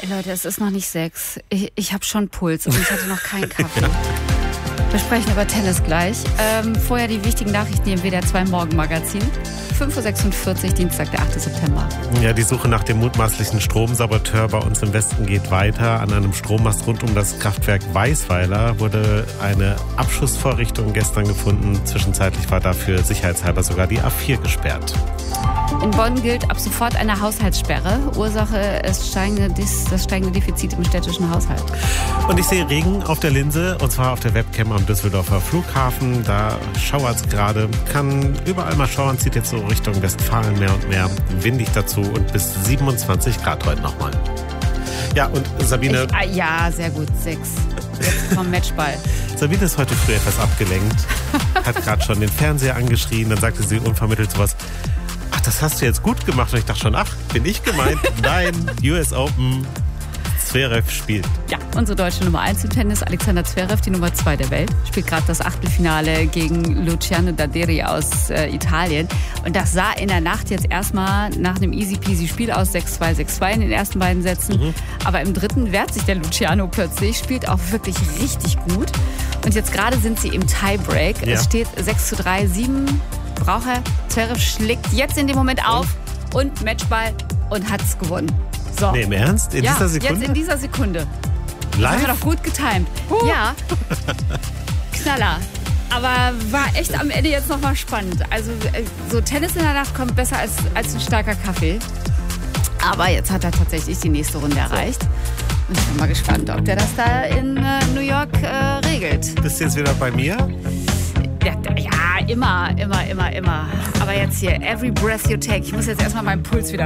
Leute, es ist noch nicht 6. Ich habe schon Puls und ich hatte noch keinen Kaffee. Wir sprechen über Tennis gleich. Vorher die wichtigen Nachrichten im WDR 2 Morgenmagazin. 5.46 Uhr, Dienstag, der 8. September. Ja, die Suche nach dem mutmaßlichen Stromsaboteur bei uns im Westen geht weiter. An einem Strommast rund um das Kraftwerk Weisweiler wurde eine Abschussvorrichtung gestern gefunden. Zwischenzeitlich war dafür sicherheitshalber sogar die A4 gesperrt. In Bonn gilt ab sofort eine Haushaltssperre. Ursache ist das steigende Defizit im städtischen Haushalt. Und ich sehe Regen auf der Linse, und zwar auf der Webcam am Düsseldorfer Flughafen. Da schauert es gerade, kann überall mal schauern, zieht jetzt so Richtung Westfalen mehr und mehr. Windig dazu und bis 27 Grad heute nochmal. Ja, und Sabine... ja, sehr gut, 6. Jetzt vom Matchball. Sabine ist heute früh etwas abgelenkt, hat gerade schon den Fernseher angeschrien, dann sagte sie unvermittelt sowas: Ach, das hast du jetzt gut gemacht. Und ich dachte schon, ach, bin ich gemeint? Nein, US Open, Zverev spielt. Ja, unsere deutsche Nummer 1 im Tennis, Alexander Zverev, die Nummer 2 der Welt, spielt gerade das Achtelfinale gegen Luciano Daderi aus Italien. Und das sah in der Nacht jetzt erstmal nach einem easy-peasy-Spiel aus, 6-2, 6-2 in den ersten beiden Sätzen. Aber im dritten wehrt sich der Luciano plötzlich, spielt auch wirklich richtig gut. Und jetzt gerade sind sie im Tiebreak. Ja. Es steht 6-3, 7 braucht er. Zverev schlägt jetzt in dem Moment auf und Matchball und hat es gewonnen. So. Nee, im Ernst? In dieser Sekunde? Jetzt in dieser Sekunde. Live? Das war doch gut getimed. Ja. Knaller. Aber war echt am Ende jetzt nochmal spannend. Also so Tennis in der Nacht kommt besser als ein starker Kaffee. Aber jetzt hat er tatsächlich die nächste Runde erreicht. Und ich bin mal gespannt, ob der das da in New York regelt. Bist du jetzt wieder bei mir? Ja, immer. Aber jetzt hier, every breath you take. Ich muss jetzt erstmal meinen Puls wieder